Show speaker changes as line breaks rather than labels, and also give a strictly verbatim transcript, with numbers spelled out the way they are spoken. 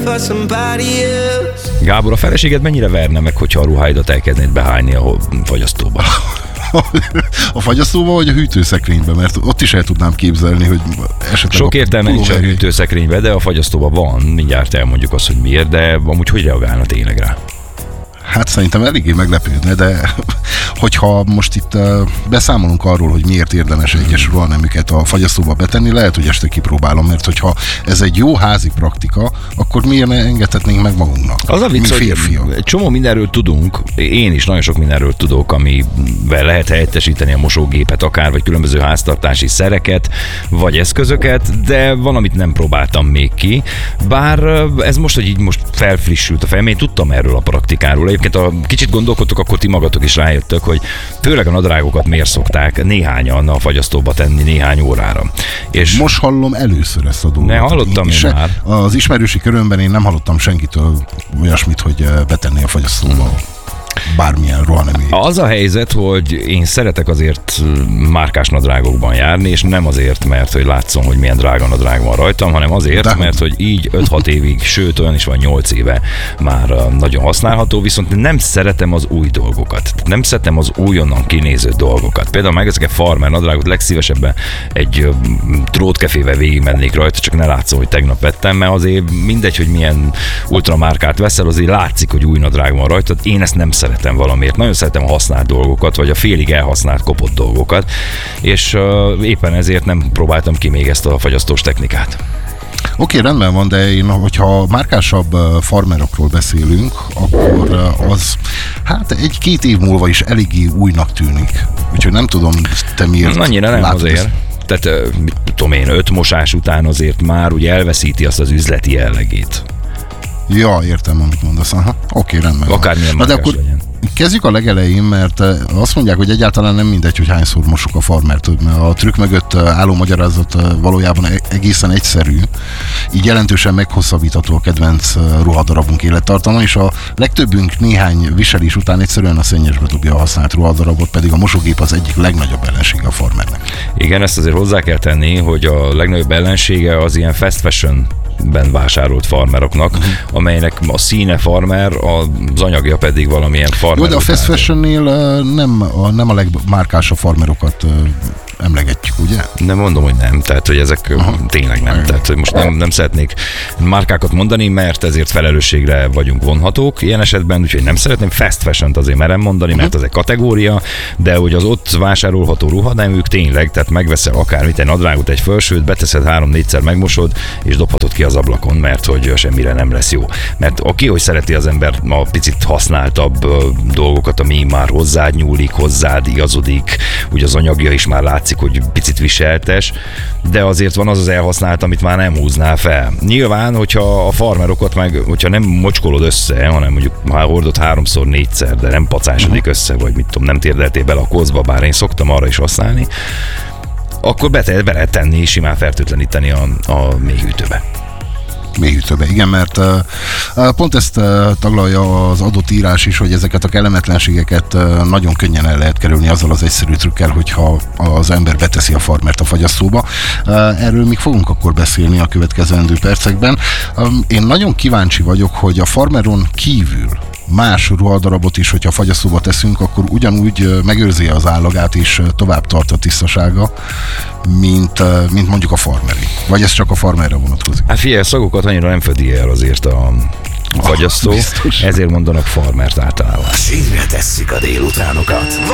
Gábor, a feleséged mennyire verne meg, hogyha a ruháidat elkezdenéd behányni a fagyasztóba?
A fagyasztóba vagy a hűtőszekrénybe? Mert ott is el tudnám képzelni, hogy esetleg...
Sok értelme nincs a hűtőszekrénybe, de a fagyasztóban van. Mindjárt elmondjuk azt, hogy miért, de amúgy hogy reagálna tényleg rá?
Hát szerintem eléggé meglepődne, de hogyha most itt uh, beszámolunk arról, hogy miért érdemes egyes ruhaneműket a fagyasztóba betenni, lehet, hogy este kipróbálom, mert hogyha ez egy jó házi praktika, akkor miért ne engedhetnénk meg magunknak?
Az a vicc, hogy egy csomó mindenről tudunk, én is nagyon sok mindenről tudok, amivel lehet helyettesíteni a mosógépet, akár vagy különböző háztartási szereket, vagy eszközöket, de van, amit nem próbáltam még ki. Bár ez most, hogy így most felfrissült a fejem, én tudtam erről a praktikáról. Egyébként a kicsit gondolkodtok, akkor ti magatok is rájöttök, hogy főleg a nadrágokat miért szokták néhányan a fagyasztóba tenni néhány órára. És
most hallom először ezt a dolgot.
Ne hallottam én, én már.
Az ismerősi körömben én nem hallottam senkitől olyasmit, hogy betenni a fagyasztóba. Hmm. Bármilyen ruhanemű.
Az a helyzet, hogy én szeretek azért márkás nadrágokban járni, és nem azért, mert hogy látszom, hogy milyen drága nadrág van rajtam, hanem azért, de mert hogy így öt-hat évig, sőt olyan is van nyolc éve már nagyon használható, viszont nem szeretem az új dolgokat. Nem szeretem az újonnan kinéző dolgokat. Például megveszek egy farmer nadrágot, legszívesebben egy drótkefével végigmennék rajta, csak ne látszom, hogy tegnap vettem, mert azért mindegy, hogy milyen ultramárkát veszel, azért látszik, hogy új nadrág van rajta. Én ezt nem szeretem valamiért. Nagyon szeretem a használt dolgokat, vagy a félig elhasznált, kopott dolgokat, és uh, éppen ezért nem próbáltam ki még ezt a fagyasztós technikát.
Oké, okay, rendben van, de én, hogyha márkásabb farmerokról beszélünk, akkor az hát egy-két év múlva is eléggé újnak tűnik. Úgyhogy nem tudom, te miért
annyira nem azért. Ezt? Tehát, mit tudom én, öt mosás után azért már ugye elveszíti azt az üzleti jellegét.
Ja, értem, amit mondasz. Aha. Oké, rendben.
Akármilyen
van. Na de akkor legyen. Kezdjük a legelején, mert azt mondják, hogy egyáltalán nem mindegy, hogy hányszor mosuk a farmert, mert a trükk mögött álló magyarázat valójában egészen egyszerű, így jelentősen meghosszabbítható a kedvenc ruhadarabunk élettartama, és a legtöbbünk néhány viselés után egyszerűen a szennyesbe dobja a használt ruhadarabot, pedig a mosógép az egyik legnagyobb ellensége a farmernek.
Igen, ezt azért hozzá kell tenni, hogy a legnagyobb ellensége az ilyen fast fashion ben vásárolt farmeroknak, uh-huh. amelynek a színe farmer, az anyagja pedig valamilyen farmer.
Jó, de a fast fashionnél nem a, nem a legmárkásabb farmerokat emlegetjük, ugye?
Nem mondom, hogy nem, tehát hogy ezek uh-huh. tényleg nem. Tehát hogy most nem, nem szeretnék márkákat mondani, mert ezért felelősségre vagyunk vonhatók ilyen esetben, úgyhogy nem szeretném fast fashion-t azért merem mondani, uh-huh. mert ez egy kategória, de hogy az ott vásárolható ruhaneműk tényleg, tehát megveszel akármit, egy nadrágot, egy fölsőt, beteszed három-négyszer, megmosod, és dobhatod ki az ablakon, mert hogy semmire nem lesz jó. Mert aki, hogy szereti az ember a picit használtabb dolgokat, ami már hozzád nyúlik, hozzád igazodik, ugye az anyagja is már látszik, hogy picit viseltes, de azért van az az elhasznált, amit már nem húznál fel. Nyilván, hogyha a farmerokat meg, hogyha nem mocskolod össze, hanem mondjuk már hordod háromszor, négyszer, de nem pacásodik össze, vagy mit tudom, nem térdeltél bele a kozba, bár én szoktam arra is használni, akkor be, be lehet tenni, simán fertőtleníteni a, a mélyhűtőbe.
Mélyhűtőbe, igen, mert uh, pont ezt uh, taglalja az adott írás is, hogy ezeket a kellemetlenségeket uh, nagyon könnyen el lehet kerülni azzal az egyszerű trükkel, hogyha az ember beteszi a farmert a fagyasztóba. Uh, erről még fogunk akkor beszélni a következendő percekben. Um, én nagyon kíváncsi vagyok, hogy a farmeron kívül más ruhadarabot is, hogyha fagyasztóba teszünk, akkor ugyanúgy megőrzi az állagát és tovább tart a tisztasága, mint, mint mondjuk a farmeri. Vagy ez csak a farmerre vonatkozik?
Hát figyelj, a szagokat annyira nem fedi el azért a fagyasztó, oh, ezért mondanak farmert általában.
Színre tesszük a délutánokat.